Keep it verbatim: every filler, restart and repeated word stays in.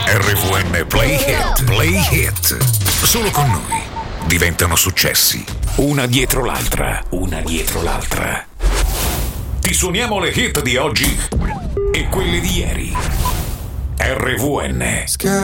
R V N Play Hit, Play Hit. Solo con noi diventano successi. Una dietro l'altra, una dietro l'altra. Ti suoniamo le hit di oggi e quelle di ieri. R V N.